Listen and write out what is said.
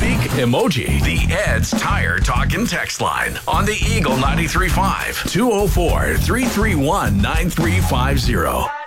speak emoji. The Ed's Tire Talk and Text line on the Eagle 93.5 204-331-9350.